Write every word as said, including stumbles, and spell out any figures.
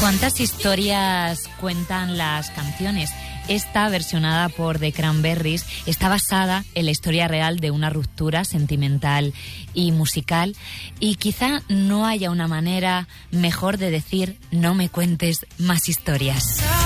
¿Cuántas historias cuentan las canciones? Esta, versionada por The Cranberries, está basada en la historia real de una ruptura sentimental y musical, y quizá no haya una manera mejor de decir no me cuentes más historias.